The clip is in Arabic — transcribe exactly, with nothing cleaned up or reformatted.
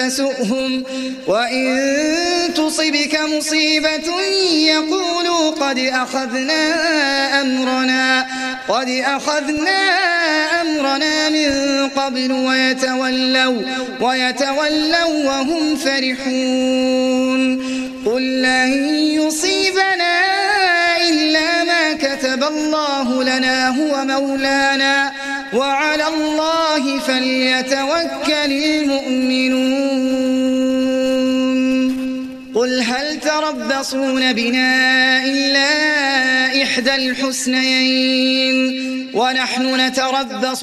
تسؤهم وإن تصبك مصيبة يقولوا قد أخذنا أمرنا قد أخذنا أمرنا من قبل ويتولوا ويتولوا وهم فرحون قل لن يصيبنا إلا ما كتب الله لنا هو مولانا وعلى الله فليتوكل المؤمنون قل هل تربصون بنا إلا إحدى الحسنيين ونحن نتربص